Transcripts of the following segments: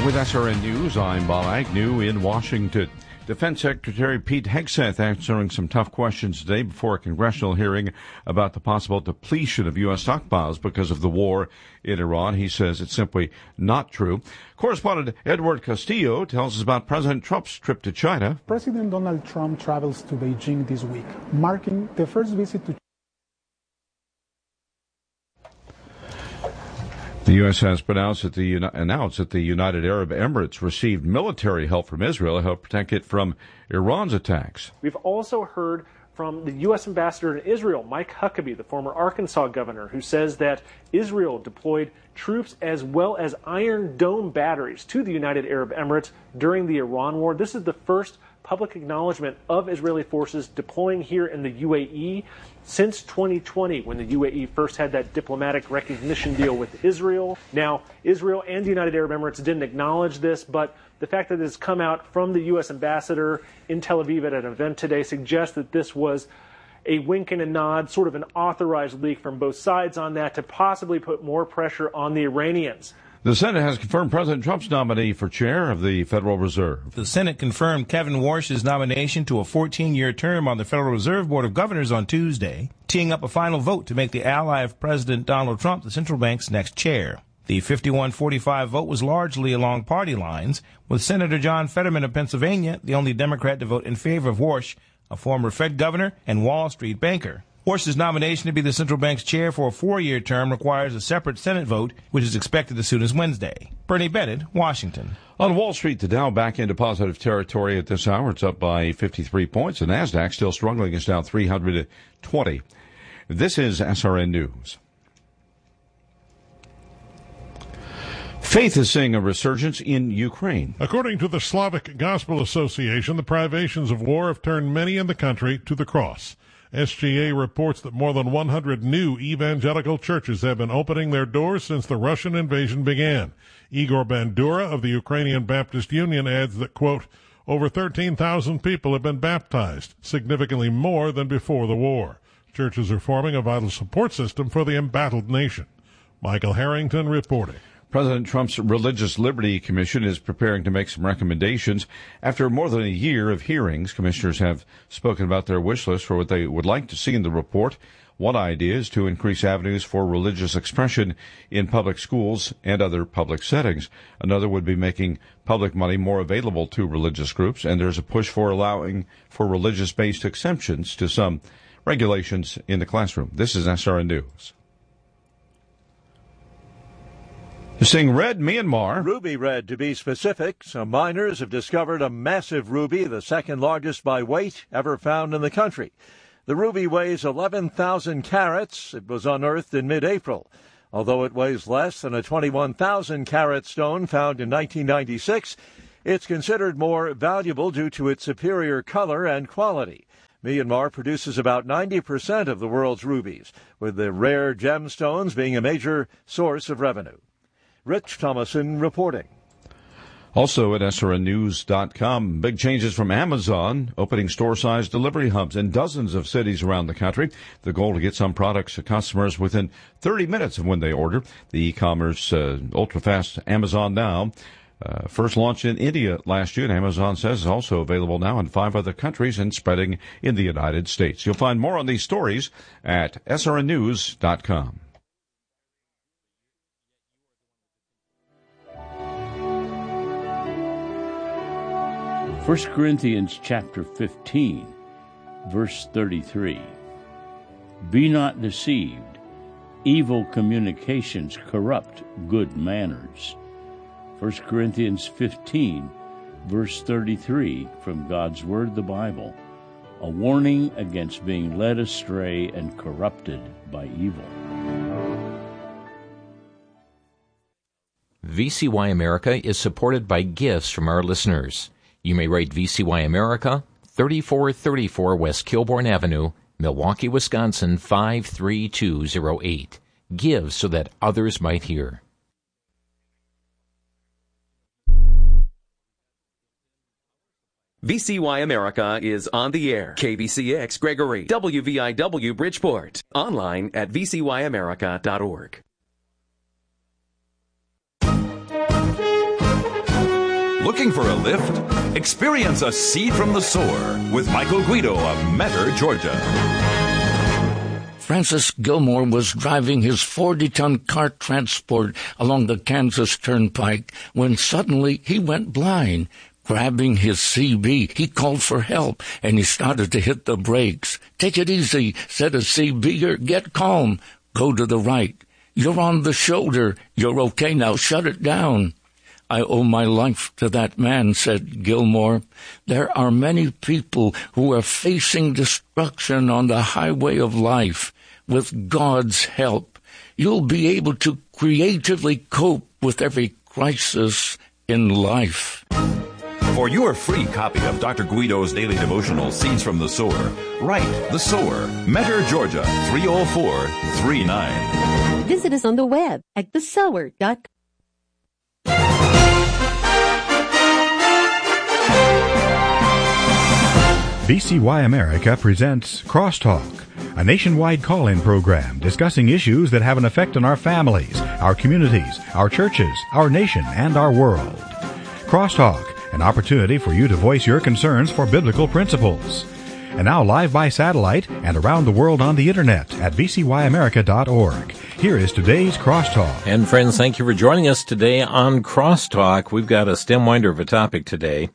With SRN News, I'm Bob Agnew in Washington. Defense Secretary Pete Hegseth answering some tough questions today before a congressional hearing about the possible depletion of U.S. stockpiles because of the war in Iran. He says it's simply not true. Correspondent Edward Castillo tells us about President Trump's trip to China. President Donald Trump travels to Beijing this week, marking the first visit to The U.S. has announced that the United Arab Emirates received military help from Israel to help protect it from Iran's attacks. We've also heard from the U.S. ambassador in Israel, Mike Huckabee, the former Arkansas governor, who says that Israel deployed troops as well as Iron Dome batteries to the United Arab Emirates during the Iran war. This is the first public acknowledgement of Israeli forces deploying here in the UAE since 2020, when the UAE first had that diplomatic recognition deal with Israel. Now, Israel and the United Arab Emirates didn't acknowledge this, but the fact that it's come out from the U.S. ambassador in Tel Aviv at an event today suggests that this was a wink and a nod, sort of an authorized leak from both sides on that to possibly put more pressure on the Iranians. The Senate has confirmed President Trump's nominee for chair of the Federal Reserve. The Senate confirmed Kevin Warsh's nomination to a 14-year term on the Federal Reserve Board of Governors on Tuesday, teeing up a final vote to make the ally of President Donald Trump the central bank's next chair. The 51-45 vote was largely along party lines, with Senator John Fetterman of Pennsylvania the only Democrat to vote in favor of Warsh, a former Fed governor and Wall Street banker. Warsh's nomination to be the central bank's chair for a 4-year term requires a separate Senate vote, which is expected as soon as Wednesday. Bernie Bennett, Washington. On Wall Street, the Dow back into positive territory at this hour. It's up by 53 points. The NASDAQ still struggling. It's down 320. This is SRN News. Faith is seeing a resurgence in Ukraine. According to the Slavic Gospel Association, the privations of war have turned many in the country to the cross. SGA reports that more than 100 new evangelical churches have been opening their doors since the Russian invasion began. Igor Bandura of the Ukrainian Baptist Union adds that, quote, over 13,000 people have been baptized, significantly more than before the war. Churches are forming a vital support system for the embattled nation. Michael Harrington reporting. President Trump's Religious Liberty Commission is preparing to make some recommendations. After more than a year of hearings, commissioners have spoken about their wish list for what they would like to see in the report. One idea is to increase avenues for religious expression in public schools and other public settings. Another would be making public money more available to religious groups, and there's a push for allowing for religious-based exemptions to some regulations in the classroom. This is SRN News. Seeing red, Myanmar. Ruby red, to be specific. Some miners have discovered a massive ruby, the second largest by weight ever found in the country. The ruby weighs 11,000 carats. It was unearthed in mid-April. Although it weighs less than a 21,000 carat stone found in 1996, it's considered more valuable due to its superior color and quality. Myanmar produces about 90% of the world's rubies, with the rare gemstones being a major source of revenue. Rich Thomason reporting. Also at SRNnews.com, big changes from Amazon, opening store-sized delivery hubs in dozens of cities around the country. The goal to get some products to customers within 30 minutes of when they order. The e-commerce ultra-fast Amazon Now first launched in India last year, and Amazon says is also available now in 5 other countries and spreading in the United States. You'll find more on these stories at SRNnews.com. 1 Corinthians chapter 15, verse 33. Be not deceived. Evil communications corrupt good manners. 1 Corinthians 15, verse 33, from God's Word, the Bible. A warning against being led astray and corrupted by evil. VCY America is supported by gifts from our listeners. You may write VCY America, 3434 West Kilbourne Avenue, Milwaukee, Wisconsin, 53208. Give so that others might hear. VCY America is on the air. KBCX Gregory, WVIW Bridgeport. Online at vcyamerica.org. Looking for a lift? Experience a Seed from the Sower with Michael Guido of Metter, Georgia. Francis Gilmore was driving his 40-ton cart transport along the Kansas Turnpike when suddenly he went blind. Grabbing his CB, he called for help, and he started to hit the brakes. "Take it easy," said a CBer. "Get calm. Go to the right. You're on the shoulder. You're okay now. Shut it down." "I owe my life to that man," said Gilmore. "There are many people who are facing destruction on the highway of life. With God's help, you'll be able to creatively cope with every crisis in life." For your free copy of Dr. Guido's daily devotional, Seeds from the Sower, write The Sower, Metter, Georgia, 30439. Visit us on the web at thesower.com. VCY America presents Crosstalk, a nationwide call-in program discussing issues that have an effect on our families, our communities, our churches, our nation, and our world. Crosstalk, an opportunity for you to voice your concerns for biblical principles. And now live by satellite and around the world on the internet at vcyamerica.org. Here is today's Crosstalk. And friends, thank you for joining us today on Crosstalk. We've got a stem-winder of a topic today.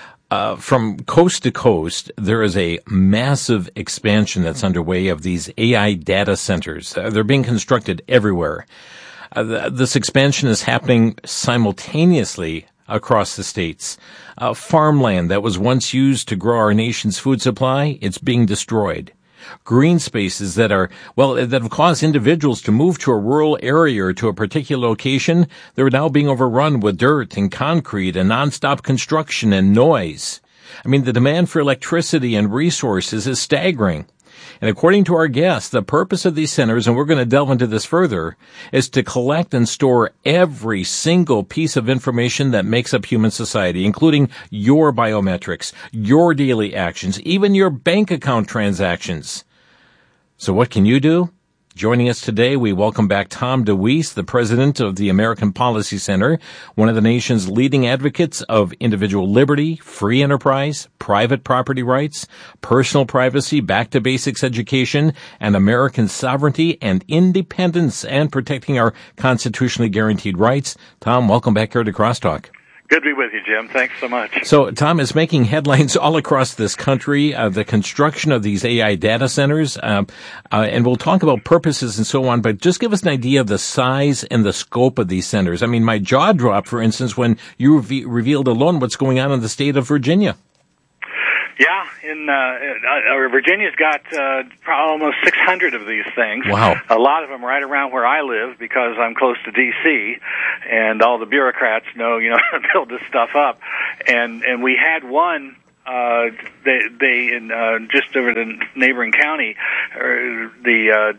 From coast to coast, there is a massive expansion that's underway of these AI data centers. They're being constructed everywhere. This expansion is happening simultaneously across the states. Farmland that was once used to grow our nation's food supply, it's being destroyed. Green spaces that have caused individuals to move to a rural area or to a particular location, they're now being overrun with dirt and concrete and nonstop construction and noise. I mean, the demand for electricity and resources is staggering. And according to our guests, the purpose of these centers, and we're going to delve into this further, is to collect and store every single piece of information that makes up human society, including your biometrics, your daily actions, even your bank account transactions. So what can you do? Joining us today, we welcome back Tom DeWeese, the president of the American Policy Center, one of the nation's leading advocates of individual liberty, free enterprise, private property rights, personal privacy, back-to-basics education, and American sovereignty and independence, and protecting our constitutionally guaranteed rights. Tom, welcome back here to Crosstalk. Good to be with you, Jim. Thanks so much. So, Tom, is making headlines all across this country, the construction of these AI data centers, and we'll talk about purposes and so on, but just give us an idea of the size and the scope of these centers. I mean, my jaw dropped, for instance, when you revealed alone what's going on in the state of Virginia. Yeah, Virginia's got almost 600 of these things. Wow. A lot of them right around where I live because I'm close to D.C., and all the bureaucrats know, to build this stuff up. And we had one, just over the neighboring county, the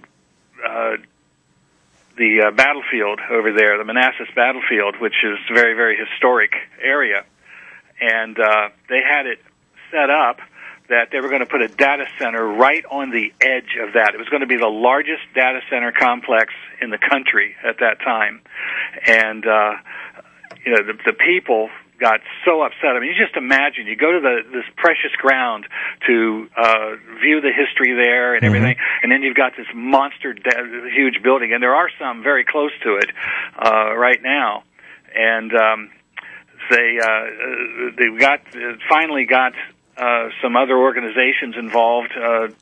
battlefield over there, the Manassas battlefield, which is a very, very historic area. And they had it set up that they were going to put a data center right on the edge of that. It was going to be the largest data center complex in the country at that time. And, the people got so upset. I mean, you just imagine, you go to this precious ground to view the history there and everything, and then you've got this monster, huge building, and there are some very close to it right now. And they finally got some other organizations involved,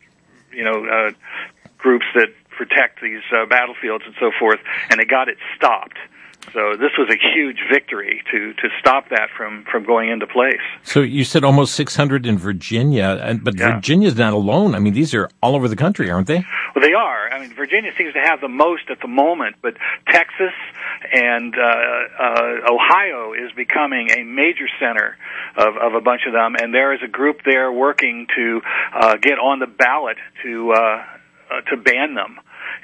groups that protect these battlefields and so forth, and they got it stopped. So this was a huge victory to stop that from going into place. So you said almost 600 in Virginia, but yeah. Virginia's not alone. I mean, these are all over the country, aren't they? Well, they are. I mean, Virginia seems to have the most at the moment, but Texas and Ohio is becoming a major center of a bunch of them, and there is a group there working to get on the ballot to ban them.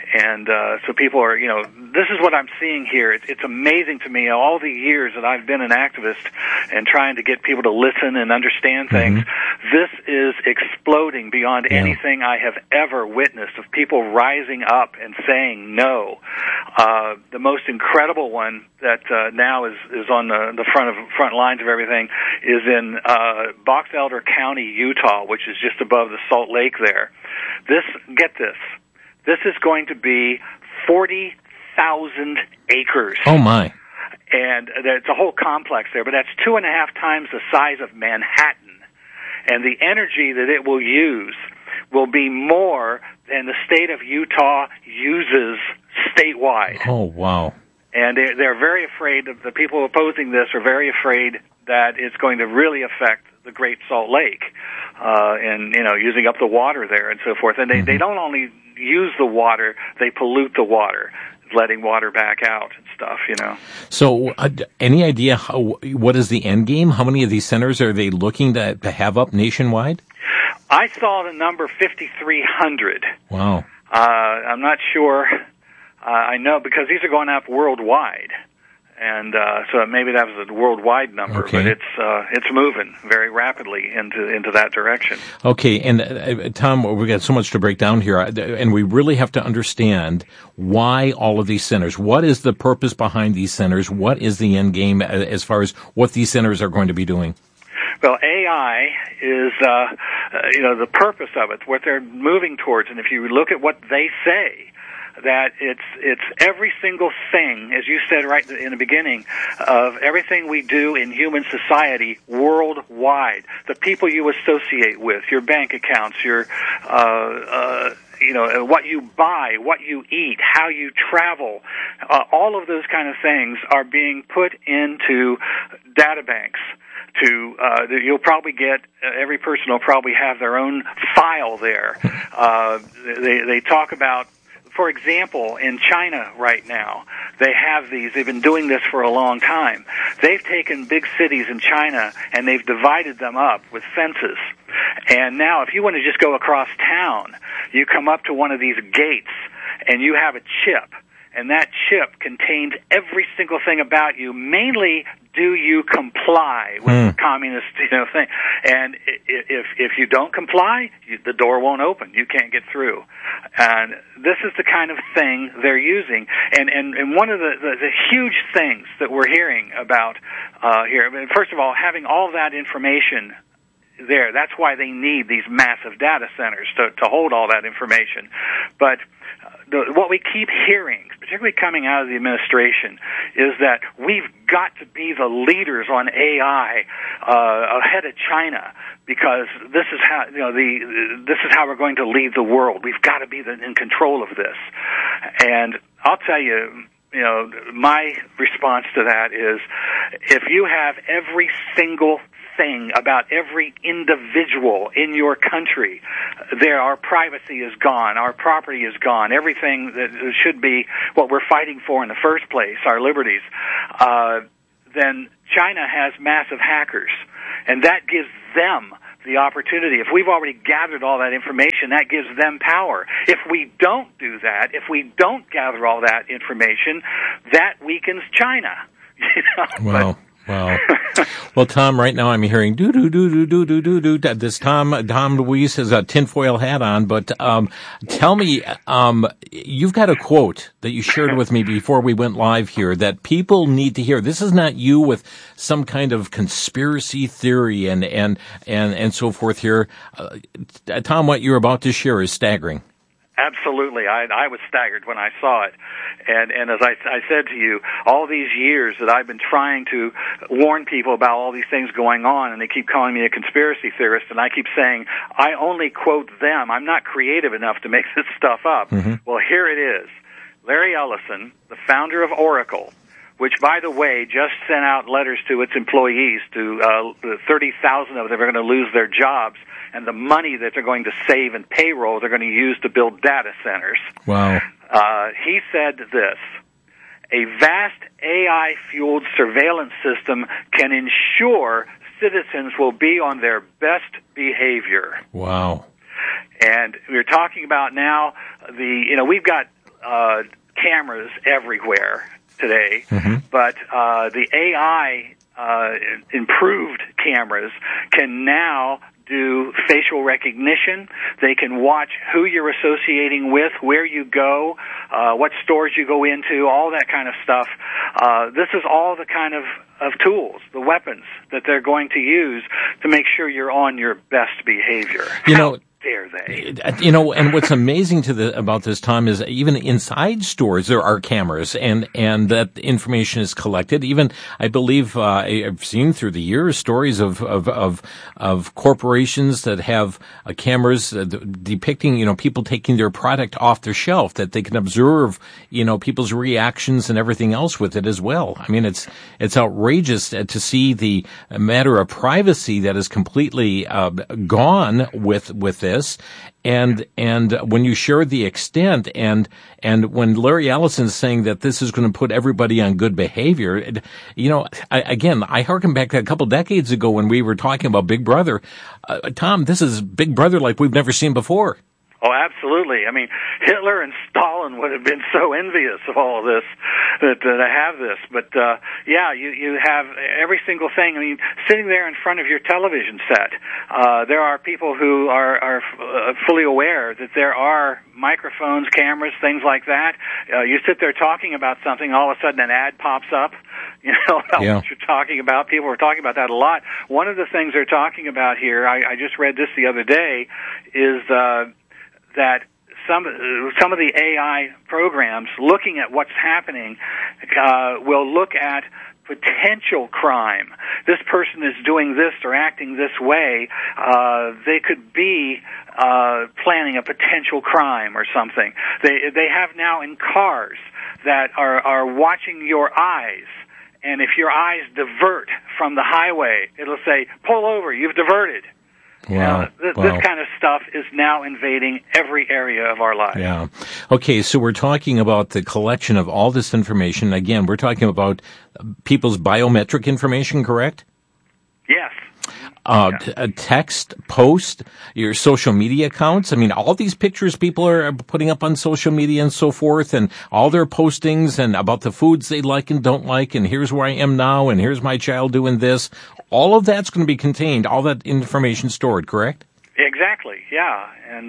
And so people are, this is what I'm seeing here. It's amazing to me, all the years that I've been an activist and trying to get people to listen and understand things. This is exploding beyond anything I have ever witnessed, of people rising up and saying no. The most incredible one that now is on the front lines of everything is in Box Elder County, Utah, which is just above the Salt Lake there. Get this. This is going to be 40,000 acres. Oh, my. And it's a whole complex there, but that's 2.5 times the size of Manhattan. And the energy that it will use will be more than the state of Utah uses statewide. Oh, wow. And they're very afraid, the people opposing this are very afraid that it's going to really affect the Great Salt Lake, and, using up the water there and so forth. And they don't only use the water, they pollute the water, letting water back out and stuff, So, any idea what is the end game? How many of these centers are they looking to have up nationwide? I saw the number 5,300. Wow. I'm not sure. I know because these are going up worldwide. And so maybe that was a worldwide number, but it's moving very rapidly into that direction. Okay, and Tom, we've got so much to break down here, and we really have to understand why all of these centers. What is the purpose behind these centers? What is the end game as far as what these centers are going to be doing? Well, AI is, the purpose of it, what they're moving towards, and if you look at what they say, that it's every single thing, as you said right in the beginning, of everything we do in human society worldwide. The people you associate with, your bank accounts, your what you buy, what you eat, how you travel, all of those kind of things are being put into data banks. You'll probably get, every person will probably have their own file there. They talk about, for example, in China right now, they've been doing this for a long time. They've taken big cities in China and they've divided them up with fences. And now if you want to just go across town, you come up to one of these gates and you have a chip. And that chip contains every single thing about you, mainly do you comply with the communist thing. And if you don't comply, the door won't open. You can't get through. And this is the kind of thing they're using. And one of the huge things that we're hearing about here, first of all, having all that information there, that's why they need these massive data centers to hold all that information. But what we keep hearing, particularly coming out of the administration, is that we've got to be the leaders on AI ahead of China, because this is how this is how we're going to lead the world. We've got to be in control of this. And I'll tell you, my response to that is, if you have every single thing about every individual in your country, our privacy is gone, our property is gone, everything that should be what we're fighting for in the first place, our liberties, then China has massive hackers, and that gives them the opportunity. If we've already gathered all that information, that gives them power. If we don't do that, if we don't gather all that information, that weakens China. Wow. Wow. Well, Tom, right now I'm hearing do. This Tom Luis has a tinfoil hat on, but tell me, you've got a quote that you shared with me before we went live here that people need to hear. This is not you with some kind of conspiracy theory and so forth here. Tom, what you're about to share is staggering. Absolutely. I was staggered when I saw it. And as I said to you, all these years that I've been trying to warn people about all these things going on, and they keep calling me a conspiracy theorist, and I keep saying, I only quote them. I'm not creative enough to make this stuff up. Well, here it is. Larry Ellison, the founder of Oracle, which, by the way, just sent out letters to its employees, to 30,000 of them are going to lose their jobs, and the money that they're going to save in payroll they're going to use to build data centers. Wow. He said this: a vast AI-fueled surveillance system can ensure citizens will be on their best behavior. Wow. And we're talking about now we've got cameras everywhere today, but the AI improved cameras can now do facial recognition. They can watch who you're associating with, where you go, what stores you go into, all that kind of stuff. This is all the kind of tools, the weapons that they're going to use to make sure you're on your best behavior. How dare they? And what's amazing about this, Tom, is even inside stores there are cameras, and that information is collected. Even I believe I've seen through the years stories of corporations that have cameras depicting people taking their product off their shelf, that they can observe people's reactions and everything else with it as well. I mean, it's outrageous to see the matter of privacy that is completely gone with this. And when you share the extent, and when Larry Ellison's saying that this is going to put everybody on good behavior, I harken back to a couple decades ago when we were talking about Big Brother. Tom, this is Big Brother like we've never seen before. Oh, absolutely. I mean, Hitler and Stalin would have been so envious of all of this, that I have this. But, you have every single thing. I mean, sitting there in front of your television set, there are people who are fully aware that there are microphones, cameras, things like that. You sit there talking about something, all of a sudden an ad pops up, about what you're talking about. People are talking about that a lot. One of the things they're talking about here, I just read this the other day, is that some of the AI programs looking at what's happening will look at potential crime. This person is doing this or acting this way. They could be planning a potential crime or something. They have now in cars that are watching your eyes. And if your eyes divert from the highway, it'll say, pull over, you've diverted. Wow. This kind of stuff is now invading every area of our lives. Yeah. Okay, so we're talking about the collection of all this information. Again, we're talking about people's biometric information, correct? Yes. Text, post, your social media accounts. I mean, all these pictures people are putting up on social media and so forth, and all their postings and about the foods they like and don't like, and here's where I am now, and here's my child doing this. All of that's going to be contained, all that information stored, correct? Exactly, yeah. And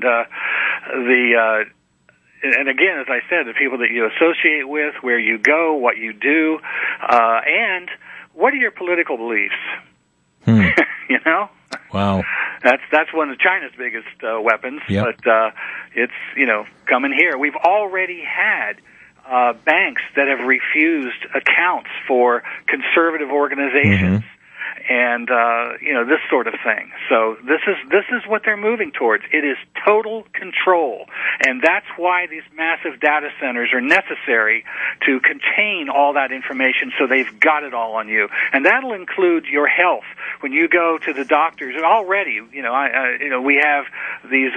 and again, as I said, the people that you associate with, where you go, what you do, and what are your political beliefs? Wow. That's one of China's biggest weapons. Yep. But it's coming here. We've already had banks that have refused accounts for conservative organizations. And this sort of thing. So this is what they're moving towards. It is total control, and that's why these massive data centers are necessary to contain all that information. So they've got it all on you, and that'll include your health. When you go to the doctors, and already, we have these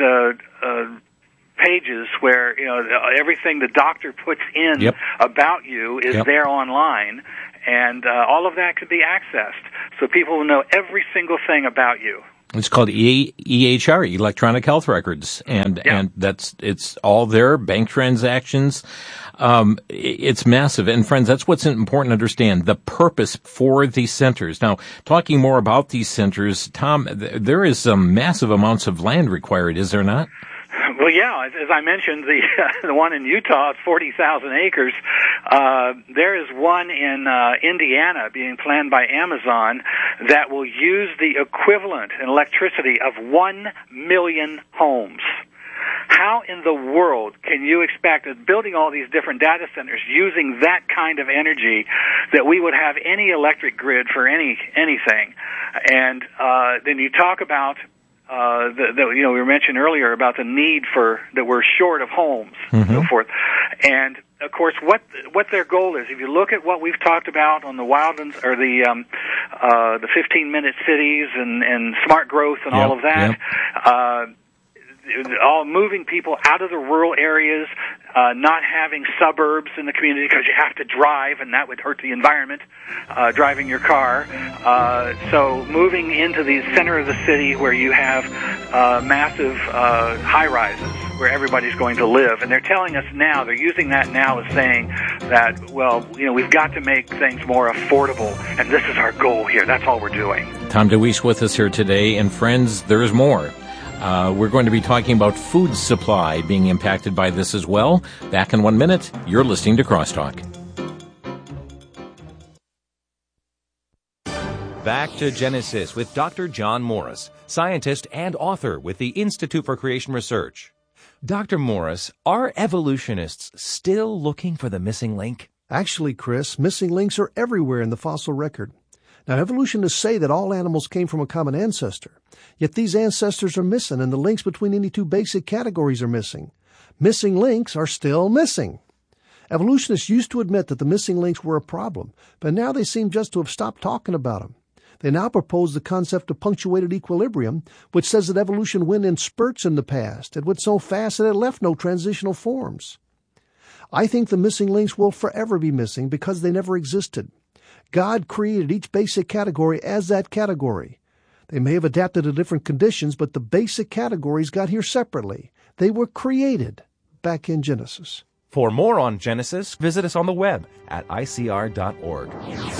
pages where everything the doctor puts in about you is there online. And all of that can be accessed, so people will know every single thing about you. It's called EHR, Electronic Health Records, and it's all there, bank transactions. It's massive. And friends, that's what's important to understand, the purpose for these centers. Now, talking more about these centers, Tom, there is some massive amounts of land required, is there not? Well, yeah, as I mentioned, the one in Utah, 40,000 acres. There is one in Indiana being planned by Amazon that will use the equivalent in electricity of 1 million homes. How in the world can you expect that building all these different data centers using that kind of energy that we would have any electric grid for anything? And then you talk about we were mentioned earlier about the need that we're short of homes and so forth. And of course, what their goal is, if you look at what we've talked about on the Wildlands or the 15-minute cities and smart growth and all of that, all moving people out of the rural areas, not having suburbs in the community because you have to drive, and that would hurt the environment, driving your car. So moving into the center of the city where you have massive high-rises where everybody's going to live. And they're telling us now, they're using that now as saying that, well, we've got to make things more affordable, and this is our goal here. That's all we're doing. Tom DeWeese with us here today, and friends, there's more. We're going to be talking about food supply being impacted by this as well. Back in 1 minute, you're listening to Crosstalk. Back to Genesis with Dr. John Morris, scientist and author with the Institute for Creation Research. Dr. Morris, are evolutionists still looking for the missing link? Actually, Chris, missing links are everywhere in the fossil record. Now, evolutionists say that all animals came from a common ancestor, yet these ancestors are missing, and the links between any two basic categories are missing. Missing links are still missing. Evolutionists used to admit that the missing links were a problem, but now they seem just to have stopped talking about them. They now propose the concept of punctuated equilibrium, which says that evolution went in spurts in the past. It went so fast that it left no transitional forms. I think the missing links will forever be missing because they never existed. God created each basic category as that category. They may have adapted to different conditions, but the basic categories got here separately. They were created back in Genesis. For more on Genesis, visit us on the web at icr.org.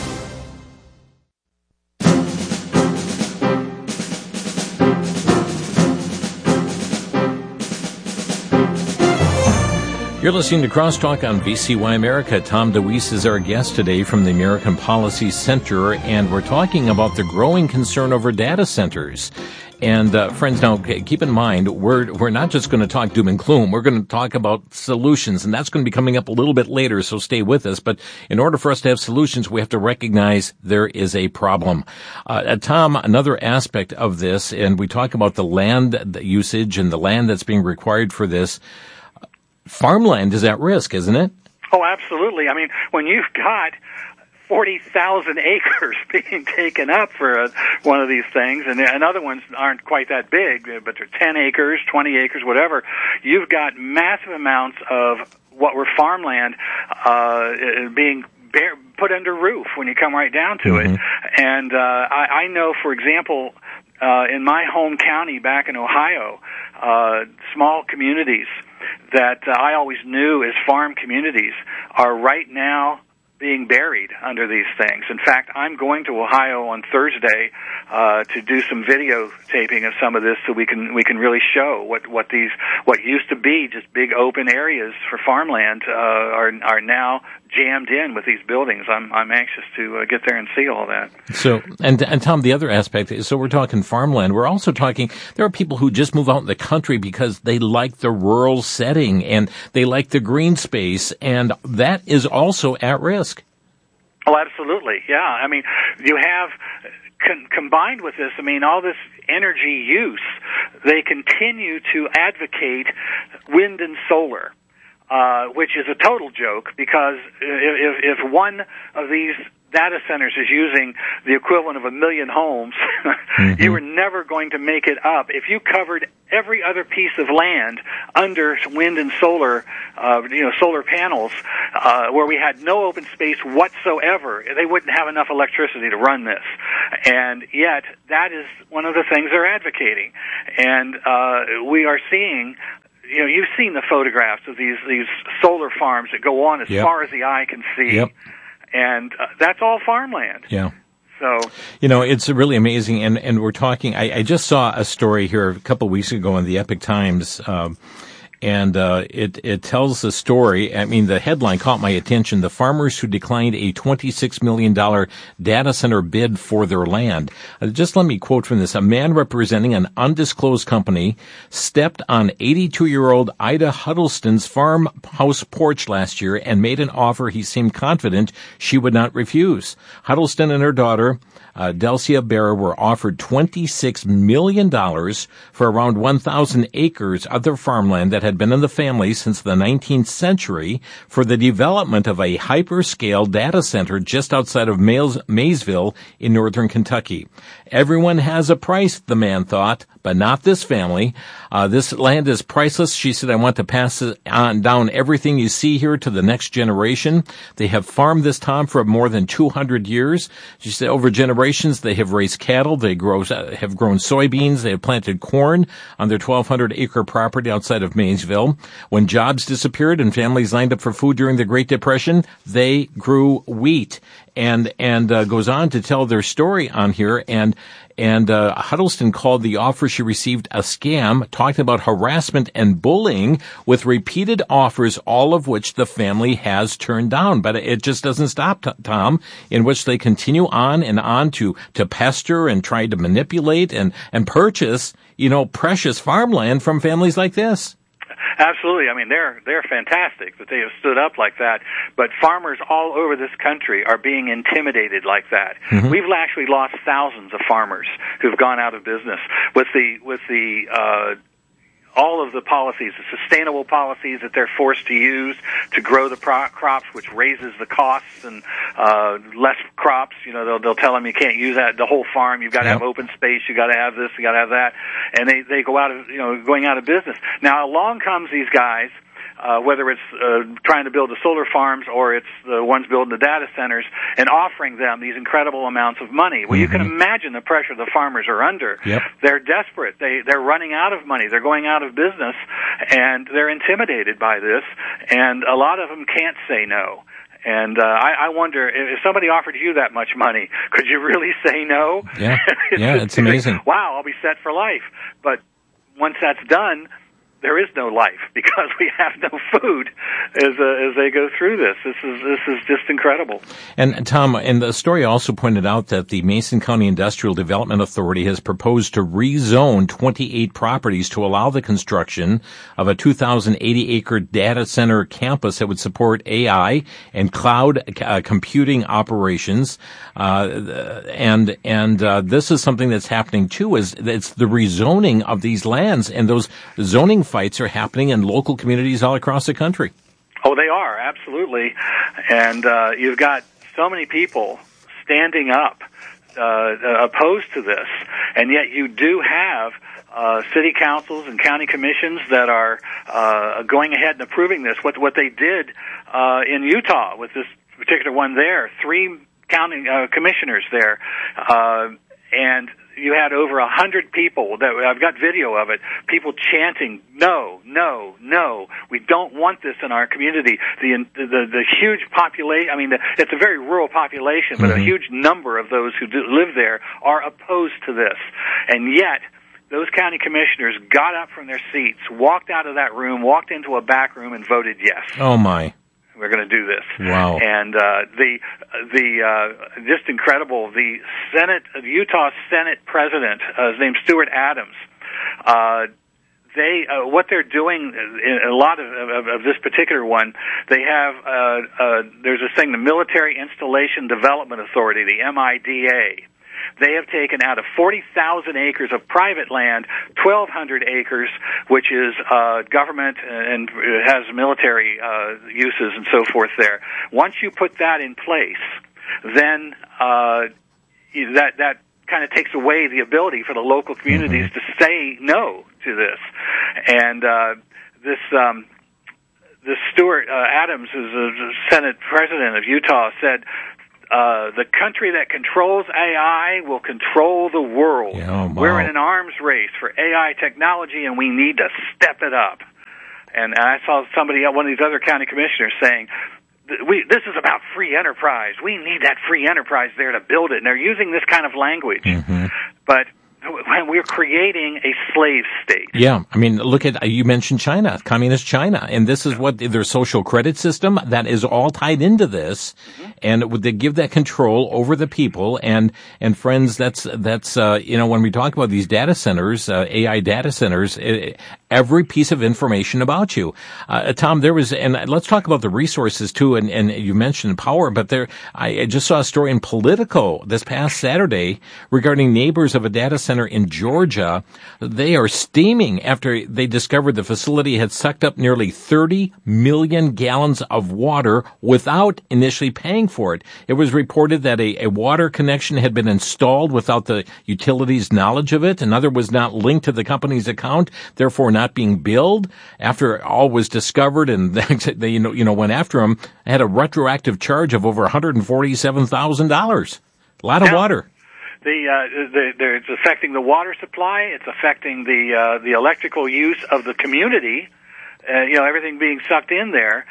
You're listening to Crosstalk on VCY America. Tom DeWeese is our guest today from the American Policy Center, and we're talking about the growing concern over data centers. And friends, now keep in mind, we're not just going to talk doom and gloom. We're going to talk about solutions, and that's going to be coming up a little bit later, so stay with us. But in order for us to have solutions, we have to recognize there is a problem. Tom, another aspect of this, and we talk about the land usage and the land that's being required for this. Farmland is at risk, isn't it? Oh, absolutely. I mean, when you've got 40,000 acres being taken up for one of these things, and other ones aren't quite that big, but they're 10 acres, 20 acres, whatever, you've got massive amounts of what were farmland being put under roof when you come right down to it. And I know, for example, in my home county back in Ohio, small communities that I always knew as farm communities are right now being buried under these things. In fact, I'm going to Ohio on Thursday to do some videotaping of some of this, so we can really show what used to be just big open areas for farmland are now jammed in with these buildings. I'm anxious to get there and see all that. So, and Tom, the other aspect is, so we're talking farmland. We're also talking, there are people who just move out in the country because they like the rural setting and they like the green space, and that is also at risk. Oh, absolutely. Yeah. I mean, you have combined with this, I mean, all this energy use, they continue to advocate wind and solar. Which is a total joke, because if one of these data centers is using the equivalent of 1 million homes, you were never going to make it up. If you covered every other piece of land under wind and solar, solar panels, where we had no open space whatsoever, they wouldn't have enough electricity to run this. And yet, that is one of the things they're advocating. And we are seeing, you've seen the photographs of these solar farms that go on as far as the eye can see, and that's all farmland. Yeah. So, it's really amazing, and we're talking. I just saw a story here a couple of weeks ago in the Epic Times. And it tells the story. I mean, the headline caught my attention. The farmers who declined a $26 million data center bid for their land. Just let me quote from this. A man representing an undisclosed company stepped on 82-year-old Ida Huddleston's farmhouse porch last year and made an offer he seemed confident she would not refuse. Huddleston and her daughter, Delcia Bear, were offered $26 million for around 1,000 acres of their farmland that had had been in the family since the 19th century for the development of a hyperscale data center just outside of Maysville in northern Kentucky. Everyone has a price, the man thought, but not this family. This land is priceless. She said, I want to pass down everything you see here to the next generation. They have farmed this time for more than 200 years. She said, over generations, they have raised cattle. They have grown soybeans. They have planted corn on their 1,200-acre property outside of Maysville. When jobs disappeared and families lined up for food during the Great Depression, they grew wheat. And goes on to tell their story on here. And Huddleston called the offer she received a scam, talking about harassment and bullying with repeated offers, all of which the family has turned down. But it just doesn't stop, Tom, in which they continue on and on to pester and try to manipulate and purchase, precious farmland from families like this. Absolutely. I mean, they're fantastic that they have stood up like that. But farmers all over this country are being intimidated like that. Mm-hmm. We've actually lost thousands of farmers who've gone out of business with the all of the policies, the sustainable policies that they're forced to use to grow the crops, which raises the costs and less crops. They'll tell them you can't use that the whole farm. You've got to have open space. You got to have this. You got to have that, and they go out of going out of business. Now along comes these guys. Whether it's trying to build the solar farms or it's the ones building the data centers and offering them these incredible amounts of money. Well, you can imagine the pressure the farmers are under. Yep. They're desperate. They're running out of money. They're going out of business, and they're intimidated by this, and a lot of them can't say no. And I wonder, if somebody offered you that much money, could you really say no? Yeah, it's amazing. Like, wow, I'll be set for life. But once that's done, there is no life because we have no food as they go through this. This is just incredible. And Tom, and the story also pointed out that the Mason County Industrial Development Authority has proposed to rezone 28 properties to allow the construction of a 2,080-acre data center campus that would support AI and cloud computing operations. And this is something that's happening too. It's the rezoning of these lands, and those zoning fights are happening in local communities all across the country. Oh, they are, absolutely. And you've got so many people standing up opposed to this, and yet you do have city councils and county commissions that are going ahead and approving this. What they did in Utah with this particular one there, 3 county commissioners there, and you had over 100 people that I've got video of it, people chanting, no, no, no, we don't want this in our community. The huge population, I mean, it's a very rural population, but a huge number of those who live there are opposed to this. And yet, those county commissioners got up from their seats, walked out of that room, walked into a back room, and voted yes. Oh, my. We're going to do this. Wow. And just incredible. The Utah Senate president, his name's Stuart Adams. What they're doing in a lot of this particular one, they have there's this thing, the Military Installation Development Authority, the MIDA. They have taken out of 40,000 acres of private land, 1,200 acres, which is government and has military uses and so forth there. Once you put that in place, then that kind of takes away the ability for the local communities to say no to this. And this Stuart Adams, who's the Senate president of Utah, said, the country that controls AI will control the world. Yeah, wow. We're in an arms race for AI technology, and we need to step it up. And I saw one of these other county commissioners saying, this is about free enterprise. We need that free enterprise there to build it. And they're using this kind of language. But when we're creating a slave state. Yeah, I mean, look at, you mentioned China, communist China, and this is what their social credit system, that is all tied into this, and would they give that control over the people, and friends, that's when we talk about these data centers, AI data centers, every piece of information about you. Tom, and let's talk about the resources too, and you mentioned power, but I just saw a story in Politico this past Saturday regarding neighbors of a data center in Georgia. They are steaming after they discovered the facility had sucked up nearly 30 million gallons of water without initially paying for it. It was reported that a water connection had been installed without the utility's knowledge of it. Another was not linked to the company's account, therefore not being billed. After all was discovered and they went after them, had a retroactive charge of over $147,000. A lot of water. It's affecting the water supply. It's affecting the electrical use of the community. Everything being sucked in there.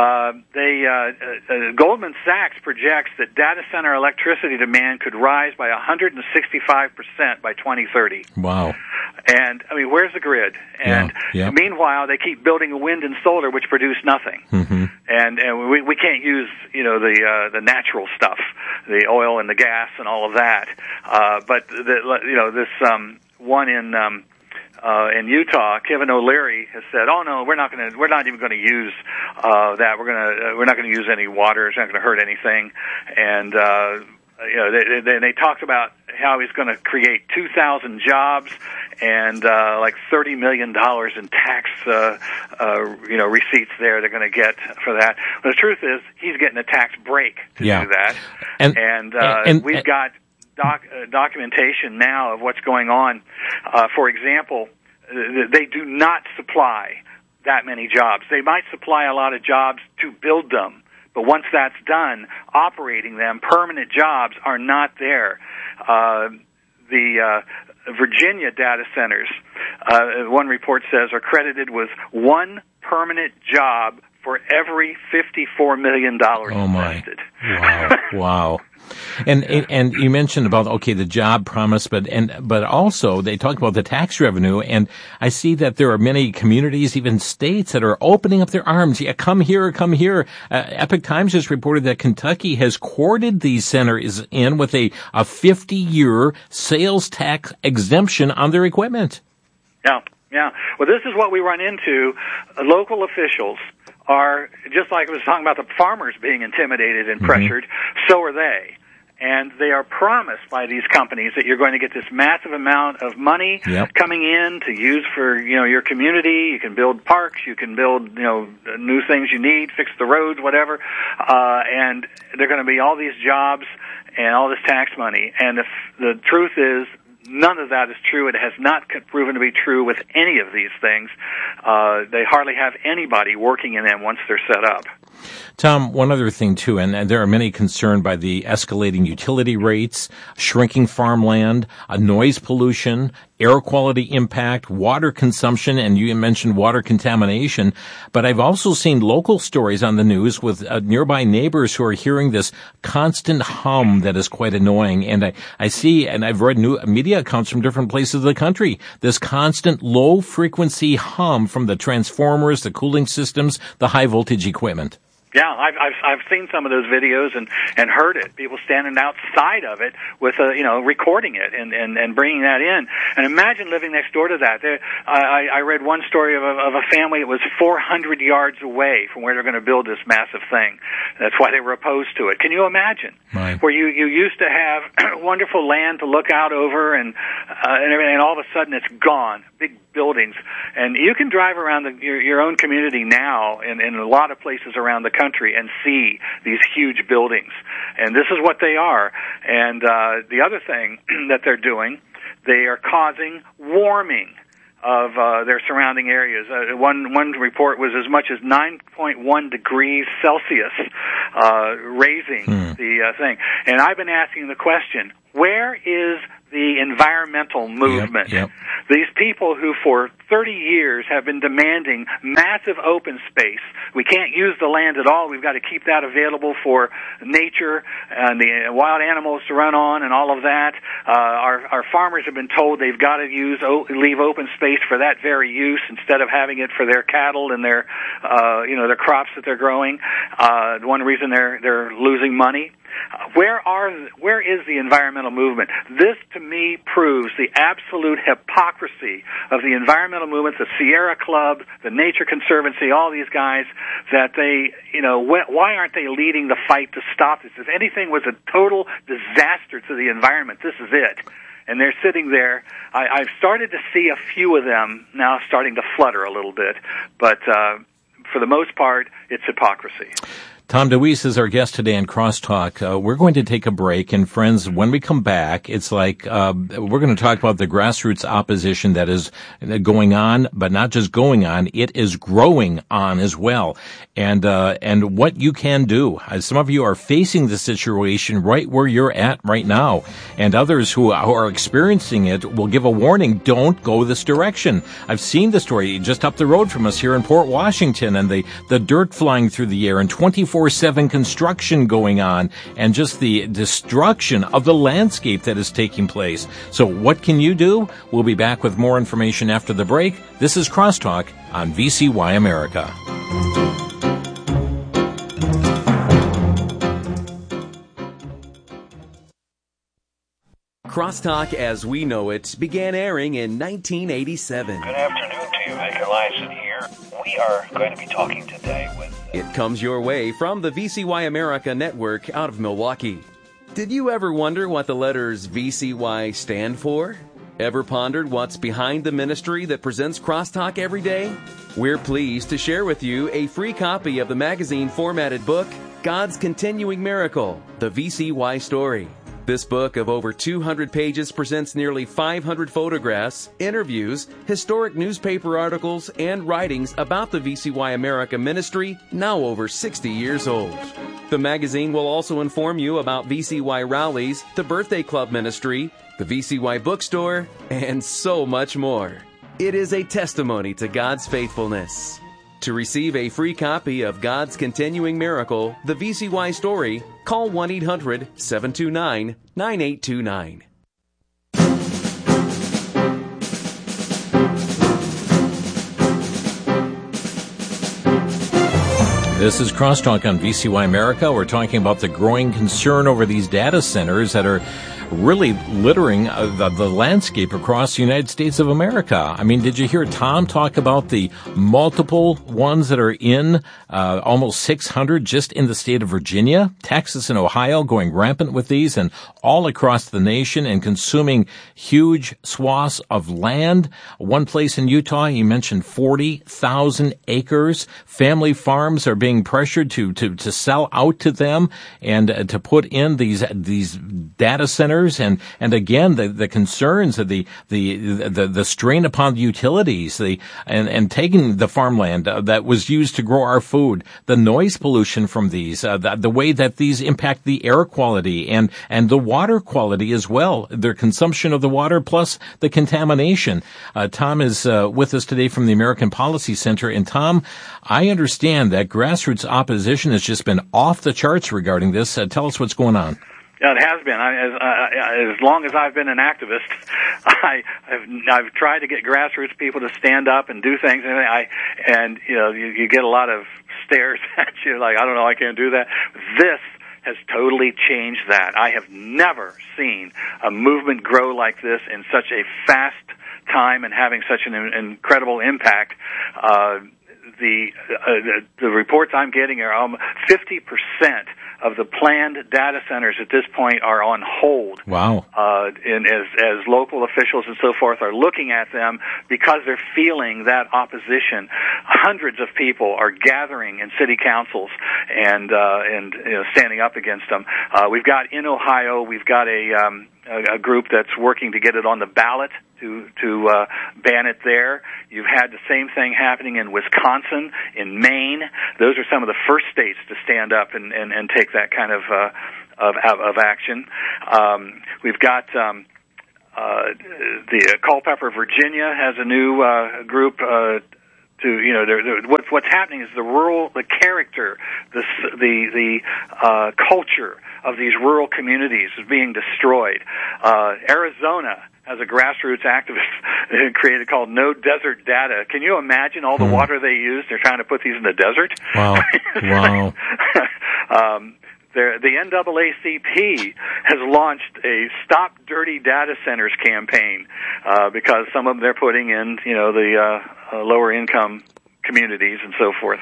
Goldman Sachs projects that data center electricity demand could rise by 165% by 2030. Wow. And, where's the grid? And meanwhile, they keep building wind and solar, which produce nothing. Mm-hmm. And we can't use, the natural stuff, the oil and the gas and all of that. But this one in Utah, Kevin O'Leary has said, "Oh no, we're not even going to use that. We're not going to use any water. It's not going to hurt anything." And they talked about how he's going to create 2,000 jobs and like $30 million in tax receipts there they're going to get for that. But the truth is, he's getting a tax break to do that, and we've got documentation now of what's going on. For example, they do not supply that many jobs. They might supply a lot of jobs to build them, but once that's done, operating them, permanent jobs are not there. The Virginia data centers, one report says, are credited with one permanent job for every $54 million invested. Wow. And you mentioned about, the job promise, but also they talk about the tax revenue, and I see that there are many communities, even states, that are opening up their arms. Yeah, come here. Epoch Times has reported that Kentucky has courted these centers in with a 50-year sales tax exemption on their equipment. Yeah. Well, this is what we run into. Local officials are, just like I was talking about the farmers being intimidated and pressured, so are they. And they are promised by these companies that you're going to get this massive amount of money coming in to use for, your community. You can build parks, you can build, new things you need, fix the roads, whatever. And there are going to be all these jobs and all this tax money. And the truth is, none of that is true. It has not proven to be true with any of these things. They hardly have anybody working in them once they're set up. Tom, one other thing, too, and there are many concerned by the escalating utility rates, shrinking farmland, noise pollution, air quality impact, water consumption, and you mentioned water contamination. But I've also seen local stories on the news with nearby neighbors who are hearing this constant hum that is quite annoying. And I see, and I've read new media accounts from different places of the country, this constant low-frequency hum from the transformers, the cooling systems, the high-voltage equipment. Yeah, I've seen some of those videos and heard it. People standing outside of it with recording it and bringing that in. And imagine living next door to that. I read one story of a family that was 400 yards away from where they're going to build this massive thing. That's why they were opposed to it. Can you imagine? Right. Where you used to have wonderful land to look out over and everything, and all of a sudden it's gone. Big buildings, and you can drive around your own community now in a lot of places around the country and see these huge buildings, and this is what they are. And the other thing that they're doing, they are causing warming of their surrounding areas. One report was as much as 9.1 degrees Celsius, raising the thing. And I've been asking the question, where is the environmental movement? Yep. These people who for 30 years have been demanding massive open space. We can't use the land at all. We've got to keep that available for nature and the wild animals to run on and all of that. Our farmers have been told they've got to leave open space for that very use instead of having it for their cattle and their crops that they're growing. One reason they're losing money. Where is the environmental movement? This, to me, proves the absolute hypocrisy of the environmental movements, the Sierra Club, the Nature Conservancy, all these guys, that they, why aren't they leading the fight to stop this? If anything was a total disaster to the environment, this is it. And they're sitting there. I've started to see a few of them now starting to flutter a little bit, but for the most part, it's hypocrisy. Tom DeWeese is our guest today on Crosstalk. We're going to take a break, and friends, when we come back, it's like we're going to talk about the grassroots opposition that is going on, but not just going on, it is growing on as well. And what you can do. Some of you are facing the situation right where you're at right now, and others who are experiencing it will give a warning, don't go this direction. I've seen the story just up the road from us here in Port Washington, and the dirt flying through the air, and 24/7 construction going on, and just the destruction of the landscape that is taking place. So what can you do? We'll be back with more information after the break. This is Crosstalk on VCY America. Crosstalk as we know it began airing in 1987. Good afternoon to you, Vic Eliason here. We are going to be talking today with... It comes your way from the VCY America network out of Milwaukee. Did you ever wonder what the letters VCY stand for? Ever pondered what's behind the ministry that presents Crosstalk every day? We're pleased to share with you a free copy of the magazine formatted book, God's Continuing Miracle, The VCY Story. This book of over 200 pages presents nearly 500 photographs, interviews, historic newspaper articles, and writings about the VCY America ministry, now over 60 years old. The magazine will also inform you about VCY rallies, the Birthday Club ministry, the VCY bookstore, and so much more. It is a testimony to God's faithfulness. To receive a free copy of God's Continuing Miracle, The VCY Story, call 1-800-729-9829. This is Crosstalk on VCY America. We're talking about the growing concern over these data centers that are really littering the landscape across the United States of America. I mean, did you hear Tom talk about the multiple ones that are in almost 600 just in the state of Virginia, Texas, and Ohio going rampant with these, and all across the nation and consuming huge swaths of land? One place in Utah, you mentioned 40,000 acres. Family farms are being pressured to sell out to them and to put in these data centers. And again, the concerns of the strain upon the utilities, and taking the farmland that was used to grow our food, the noise pollution from these, the way that these impact the air quality and the water quality as well, their consumption of the water plus the contamination. Tom is with us today from the American Policy Center. And Tom, I understand that grassroots opposition has just been off the charts regarding this. Tell us what's going on. Yeah, it has been. As long as I've been an activist, I've tried to get grassroots people to stand up and do things, and you get a lot of stares at you, like, I don't know, I can't do that. This has totally changed that. I have never seen a movement grow like this in such a fast time and having such an incredible impact. The reports I'm getting are 50% of the planned data centers at this point are on hold. Wow. And as local officials and so forth are looking at them because they're feeling that opposition. Hundreds of people are gathering in city councils and standing up against them. We've got in Ohio, we've got a group that's working to get it on the ballot to ban it there. You've had the same thing happening in Wisconsin, in Maine. Those are some of the first states to stand up and take that kind of action. We've got the Culpeper, Virginia has a new group. What's happening is the character, the culture of these rural communities is being destroyed. Arizona has a grassroots activist created called No Desert Data. Can you imagine all the water they use? They're trying to put these in the desert. Wow. Wow. the NAACP has launched a Stop Dirty Data Centers campaign because some of them they're putting in, the lower income communities and so forth.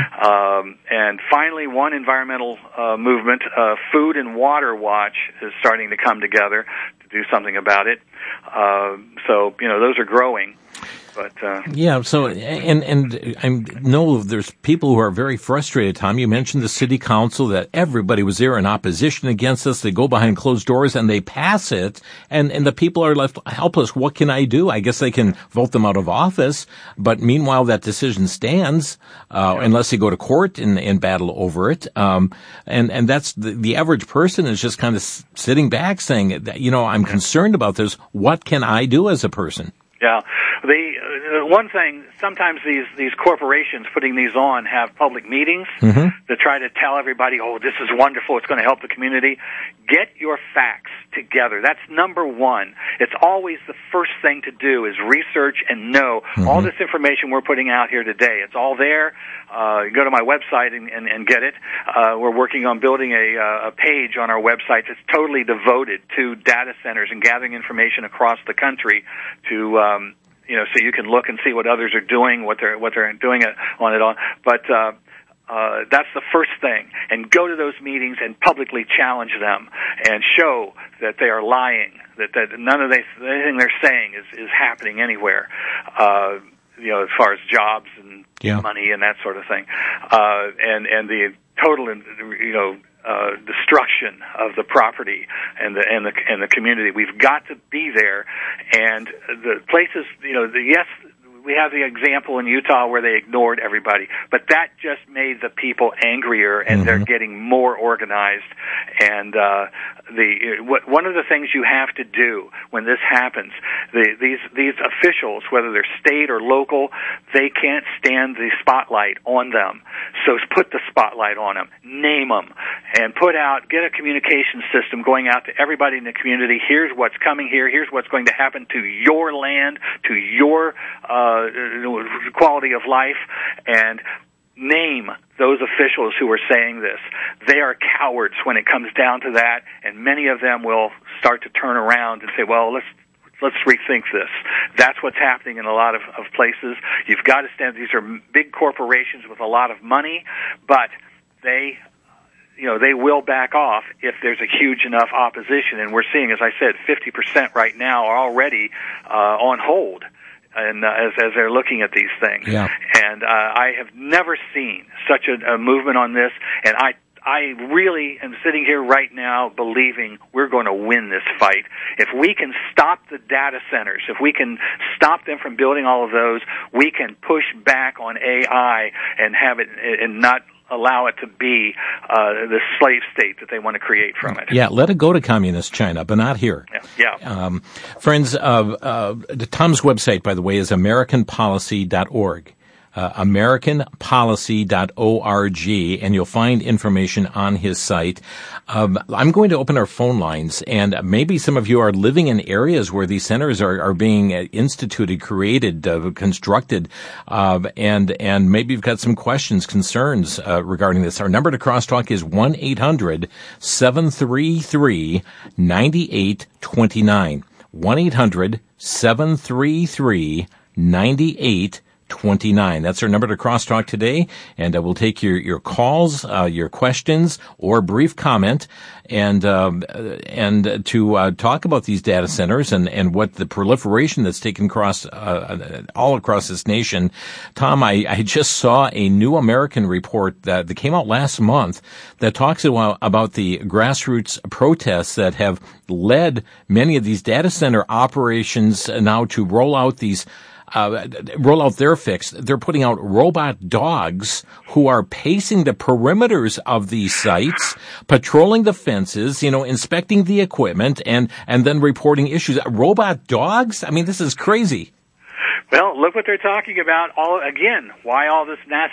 And finally, one environmental movement, Food and Water Watch, is starting to come together to do something about it. So those are growing. But yeah, so and I know there's people who are very frustrated. Tom, you mentioned the city council, that everybody was there in opposition against us. They go behind closed doors and they pass it, and the people are left helpless. What can I do? I guess they can vote them out of office, but meanwhile that decision stands unless they go to court and battle over it. And that's the average person is just kind of sitting back saying, I'm concerned about this. What can I do as a person? Yeah. The one thing, sometimes these corporations putting these on have public meetings to try to tell everybody, oh, this is wonderful, it's going to help the community. Get your facts together. That's number one. It's always the first thing to do is research and know all this information we're putting out here today. It's all there. You go to my website and get it. We're working on building a page on our website that's totally devoted to data centers and gathering information across the country to so you can look and see what others are doing, what they're doing on it on. But that's the first thing. And go to those meetings and publicly challenge them and show that they are lying, that none of anything they're saying is happening anywhere. As far as jobs and money and that sort of thing, and the total, destruction of the property and the community. We've got to be there, and the places, yes, we have the example in Utah where they ignored everybody, but that just made the people angrier, and they're getting more organized. And one of the things you have to do when this happens, these officials, whether they're state or local, they can't stand the spotlight on them. So put the spotlight on them, name them, and get a communication system going out to everybody in the community. Here's what's coming here. Here's what's going to happen to your land, to your quality of life, and name those officials who are saying this. They are cowards when it comes down to that, and many of them will start to turn around and say, well, let's rethink this. That's what's happening in a lot of places. You've got to stand. These are big corporations with a lot of money, but they will back off if there's a huge enough opposition. And we're seeing, as I said, 50% right now are already on hold. And as they're looking at these things, and I have never seen such a movement on this, and I really am sitting here right now believing we're going to win this fight. If we can stop the data centers, if we can stop them from building all of those, we can push back on AI and have it and not allow it to be the slave state that they want to create from it. Yeah, let it go to communist China, but not here. Yeah. Friends, Tom's website, by the way, is AmericanPolicy.org. AmericanPolicy.org, and you'll find information on his site. I'm going to open our phone lines, and maybe some of you are living in areas where these centers are being instituted, created, constructed, and maybe you've got some questions, concerns regarding this. Our number to crosstalk is 1-800-733-9829. 1-800-733-9829. That's our number to crosstalk today, and we'll take your calls, your questions, or brief comment, and to talk about these data centers and what the proliferation that's taken all across this nation. Tom, I just saw a New American report that came out last month that talks about the grassroots protests that have led many of these data center operations now to roll out their fix. They're putting out robot dogs who are pacing the perimeters of these sites, patrolling the fences, inspecting the equipment, and then reporting issues. Robot dogs? I mean, this is crazy. Well, look what they're talking about. Why all this NASA